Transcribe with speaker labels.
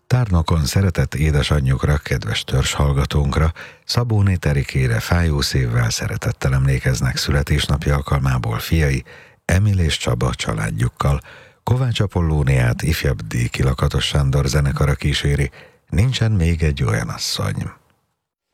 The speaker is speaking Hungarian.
Speaker 1: Tárnokon szeretett édesanyjukra, kedves törzshallgatónkra, Szabóné Terikére fájó szívvel szeretettel emlékeznek születésnapi alkalmából fiai, Emil és Csaba családjukkal. Kovács Apollóniát ifjabb díjkilakatos Sándor zenekara kíséri, Nincsen még egy olyan asszony.